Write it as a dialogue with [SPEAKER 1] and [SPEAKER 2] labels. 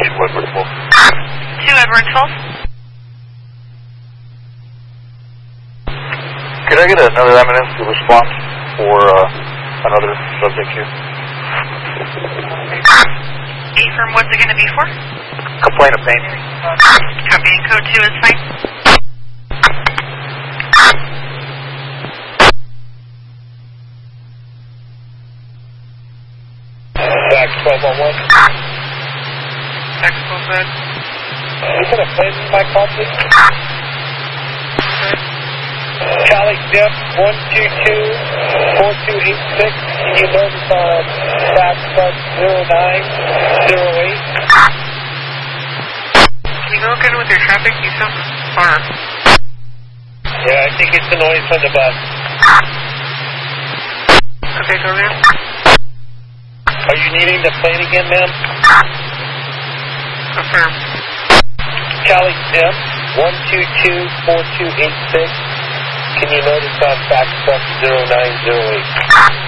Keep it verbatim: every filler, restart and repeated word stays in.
[SPEAKER 1] two Edward twelve.
[SPEAKER 2] two Edward twelve.
[SPEAKER 1] Could I get another ambulance to respond for uh, another subject here?
[SPEAKER 2] Affirm, what's it going to be for?
[SPEAKER 1] Complaint of pain.
[SPEAKER 2] Copy, and code two is fine.
[SPEAKER 3] Back twelve one one.
[SPEAKER 2] Back twelve one.
[SPEAKER 3] You put a plate in my call, please? Charlie Zip one two two four two eight six. Can you notice on back bus zero nine zero eight?
[SPEAKER 2] Can you go again with your traffic? You sound far.
[SPEAKER 3] Yeah, I think it's the noise from the bus.
[SPEAKER 2] Okay, go again.
[SPEAKER 3] Are you needing the plane again, ma'am?
[SPEAKER 2] Affirm.
[SPEAKER 3] Charlie Zip one two two four two eight six. Can you notice on back bus zero nine zero eight?